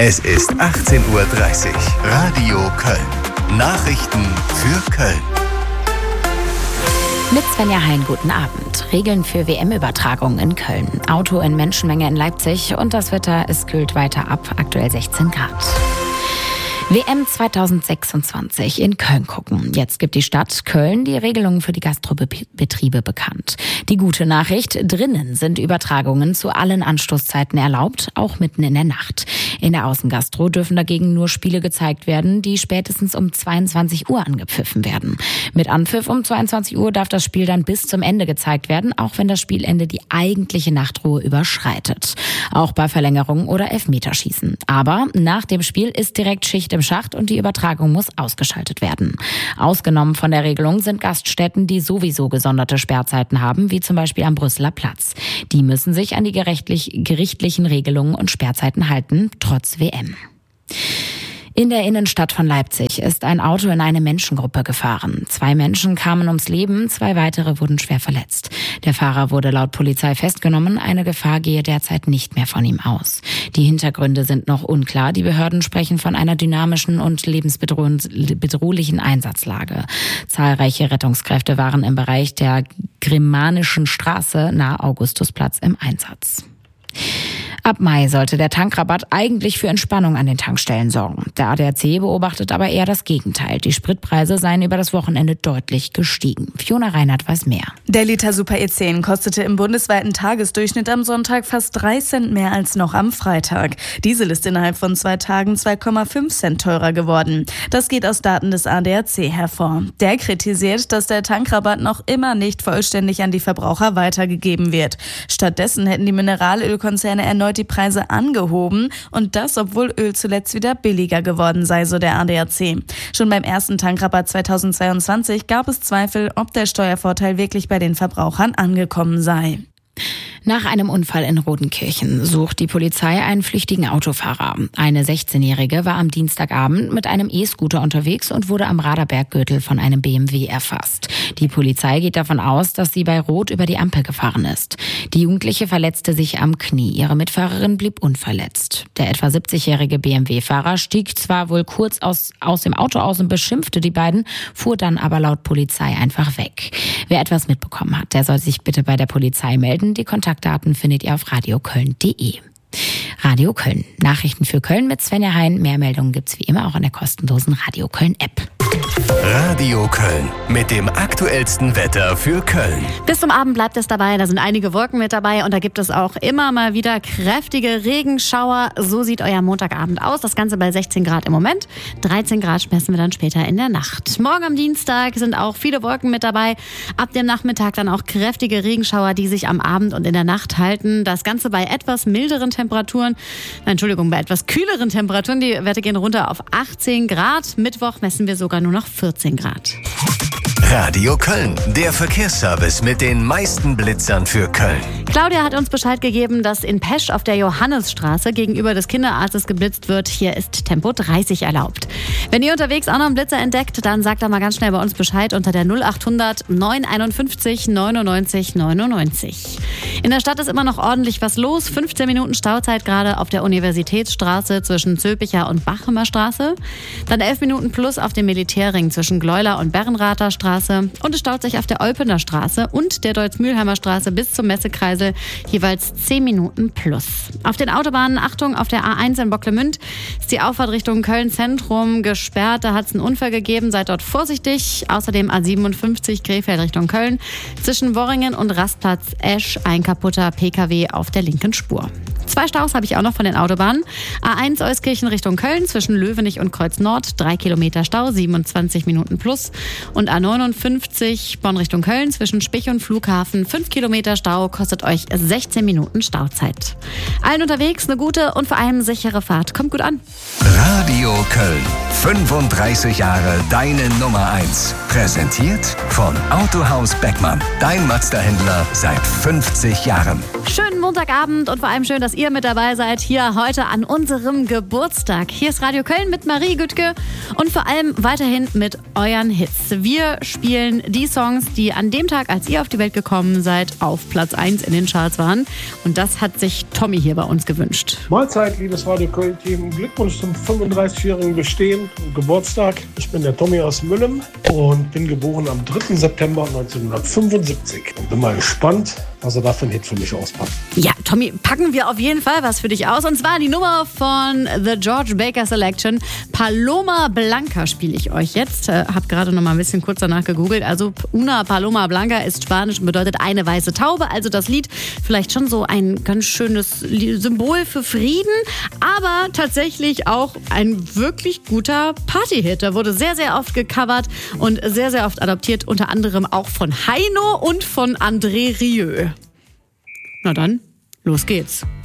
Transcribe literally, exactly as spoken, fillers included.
Es ist achtzehn Uhr dreißig. Radio Köln. Nachrichten für Köln. Mit Svenja Hein, guten Abend. Regeln für W M-Übertragung in Köln. Auto in Menschenmenge in Leipzig und das Wetter, es kühlt weiter ab, aktuell sechzehn Grad. W M zweitausendsechsundzwanzig in Köln gucken. Jetzt gibt die Stadt Köln die Regelungen für die Gastrobetriebe bekannt. Die gute Nachricht, drinnen sind Übertragungen zu allen Anstoßzeiten erlaubt, auch mitten in der Nacht. In der Außengastro dürfen dagegen nur Spiele gezeigt werden, die spätestens um zweiundzwanzig Uhr angepfiffen werden. Mit Anpfiff um zweiundzwanzig Uhr darf das Spiel dann bis zum Ende gezeigt werden, auch wenn das Spielende die eigentliche Nachtruhe überschreitet. Auch bei Verlängerung oder Elfmeterschießen. Aber nach dem Spiel ist direkt Schicht im Schacht und die Übertragung muss ausgeschaltet werden. Ausgenommen von der Regelung sind Gaststätten, die sowieso gesonderte Sperrzeiten haben, wie zum Beispiel am Brüsseler Platz. Die müssen sich an die gerichtlich, gerichtlichen Regelungen und Sperrzeiten halten, trotz W M. In der Innenstadt von Leipzig ist ein Auto in eine Menschengruppe gefahren. Zwei Menschen kamen ums Leben, zwei weitere wurden schwer verletzt. Der Fahrer wurde laut Polizei festgenommen, eine Gefahr gehe derzeit nicht mehr von ihm aus. Die Hintergründe sind noch unklar. Die Behörden sprechen von einer dynamischen und lebensbedrohlichen Einsatzlage. Zahlreiche Rettungskräfte waren im Bereich der Grimmanischen Straße nahe Augustusplatz im Einsatz. Ab Mai sollte der Tankrabatt eigentlich für Entspannung an den Tankstellen sorgen. Der A D A C beobachtet aber eher das Gegenteil. Die Spritpreise seien über das Wochenende deutlich gestiegen. Fiona Reinhardt weiß mehr. Der Liter Super E zehn kostete im bundesweiten Tagesdurchschnitt am Sonntag fast drei Cent mehr als noch am Freitag. Diesel ist innerhalb von zwei Tagen zwei Komma fünf Cent teurer geworden. Das geht aus Daten des A D A C hervor. Der kritisiert, dass der Tankrabatt noch immer nicht vollständig an die Verbraucher weitergegeben wird. Stattdessen hätten die Mineralölkonzerne erneut die Preise angehoben und das, obwohl Öl zuletzt wieder billiger geworden sei, so der A D A C. Schon beim ersten Tankrabatt zweitausendzweiundzwanzig gab es Zweifel, ob der Steuervorteil wirklich bei den Verbrauchern angekommen sei. Nach einem Unfall in Rodenkirchen sucht die Polizei einen flüchtigen Autofahrer. Eine sechzehnjährige war am Dienstagabend mit einem E-Scooter unterwegs und wurde am Raderberggürtel von einem B M W erfasst. Die Polizei geht davon aus, dass sie bei Rot über die Ampel gefahren ist. Die Jugendliche verletzte sich am Knie. Ihre Mitfahrerin blieb unverletzt. Der etwa siebzigjährige B M W-Fahrer stieg zwar wohl kurz aus, aus dem Auto aus und beschimpfte die beiden, fuhr dann aber laut Polizei einfach weg. Wer etwas mitbekommen hat, der soll sich bitte bei der Polizei melden. Die Kontaktdaten findet ihr auf radioköln punkt de. Radio Köln. Nachrichten für Köln mit Svenja Hein. Mehr Meldungen gibt's wie immer auch in der kostenlosen Radio Köln App. Radio Köln mit dem aktuellsten Wetter für Köln. Bis zum Abend bleibt es dabei, da sind einige Wolken mit dabei und da gibt es auch immer mal wieder kräftige Regenschauer. So sieht euer Montagabend aus. Das Ganze bei sechzehn Grad im Moment. dreizehn Grad messen wir dann später in der Nacht. Morgen am Dienstag sind auch viele Wolken mit dabei. Ab dem Nachmittag dann auch kräftige Regenschauer, die sich am Abend und in der Nacht halten. Das Ganze bei etwas milderen Temperaturen. Nein, Entschuldigung, bei etwas kühleren Temperaturen. Die Werte gehen runter auf achtzehn Grad. Mittwoch messen wir sogar nur noch vierzehn Grad. Radio Köln, der Verkehrsservice mit den meisten Blitzern für Köln. Claudia hat uns Bescheid gegeben, dass in Pesch auf der Johannesstraße gegenüber des Kinderarztes geblitzt wird. Hier ist Tempo dreißig erlaubt. Wenn ihr unterwegs auch noch einen Blitzer entdeckt, dann sagt da mal ganz schnell bei uns Bescheid unter der null achthundert neunhunderteinundfünfzig neunundneunzig neunundneunzig. In der Stadt ist immer noch ordentlich was los. fünfzehn Minuten Stauzeit gerade auf der Universitätsstraße zwischen Zülpicher und Bachumer Straße. Dann elf Minuten plus auf dem Militärring zwischen Gleuler und Berrenrather Straße. Und es staut sich auf der Olpener Straße und der Deutz-Mühlheimer Straße bis zum Messekreisel jeweils zehn Minuten plus. Auf den Autobahnen, Achtung, auf der A eins in Bocklemünd ist die Auffahrt Richtung Köln-Zentrum gesperrt. Da hat es einen Unfall gegeben, seid dort vorsichtig. Außerdem A siebenundfünfzig Krefeld Richtung Köln. Zwischen Worringen und Rastplatz Esch ein kaputter P K W auf der linken Spur. Zwei Staus habe ich auch noch von den Autobahnen. A eins Euskirchen Richtung Köln zwischen Löwenich und Kreuz Nord, drei Kilometer Stau, siebenundzwanzig Minuten plus. Und A neunundfünfzig Bonn Richtung Köln zwischen Spich und Flughafen, fünf Kilometer Stau, kostet euch sechzehn Minuten Stauzeit. Allen unterwegs eine gute und vor allem sichere Fahrt. Kommt gut an. Radio Köln. fünfunddreißig Jahre deine Nummer eins. Präsentiert von Autohaus Beckmann. Dein Mazda-Händler seit fünfzig Jahren. Schönen Montagabend und vor allem schön, dass ihr ihr mit dabei seid hier heute an unserem Geburtstag. Hier ist Radio Köln mit Marie Güttke und vor allem weiterhin mit euren Hits. Wir spielen die Songs, die an dem Tag, als ihr auf die Welt gekommen seid, auf Platz eins in den Charts waren. Und das hat sich Tommy hier bei uns gewünscht. Mahlzeit, liebes Radio Köln-Team. Glückwunsch zum fünfunddreißigjährigen Bestehen und Geburtstag. Ich bin der Tommy aus Müllem und bin geboren am dritten September neunzehnhundertfünfundsiebzig. Und bin mal gespannt, was er da für einen Hit für mich auspackt. Ja, Tommy, packen wir auf jeden Fall was für dich aus. Und zwar die Nummer von The George Baker Selection. Paloma Blanca spiele ich euch jetzt. Äh, hab gerade noch mal ein bisschen kurz danach gegoogelt. Also Una Paloma Blanca ist Spanisch und bedeutet eine weiße Taube. Also das Lied vielleicht schon so ein ganz schönes Symbol für Frieden, aber tatsächlich auch ein wirklich guter Partyhit. Der wurde sehr, sehr oft gecovert und sehr, sehr oft adaptiert. Unter anderem auch von Heino und von André Rieu. Na dann, los geht's.